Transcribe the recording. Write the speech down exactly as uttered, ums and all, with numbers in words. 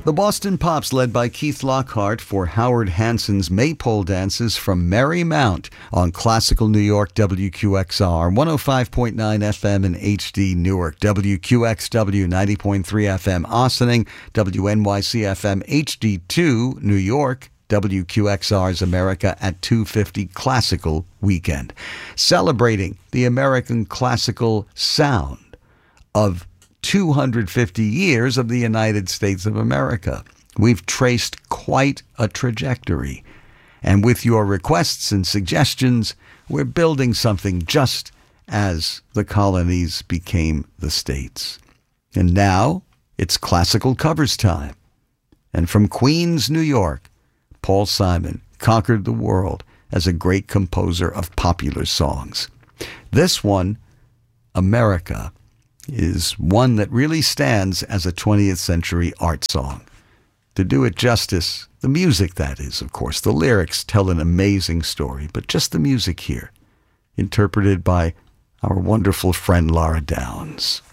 The Boston Pops, led by Keith Lockhart, for Howard Hanson's Maypole Dances from Merry Mount on Classical New York W Q X R, one oh five point nine F M in H D Newark, W Q X W ninety point three F M Ossining, W N Y C F M H D two New York, W Q X R's America at two fifty Classical Weekend, celebrating the American classical sound of two hundred fifty years of the United States of America. We've traced quite a trajectory. And with your requests and suggestions, we're building something just as the colonies became the states. And now it's classical covers time. And from Queens, New York, Paul Simon conquered the world as a great composer of popular songs. This one, America, is one that really stands as a twentieth century art song. To do it justice, the music, that is, of course. The lyrics tell an amazing story, but just the music here, interpreted by our wonderful friend Laura Downs.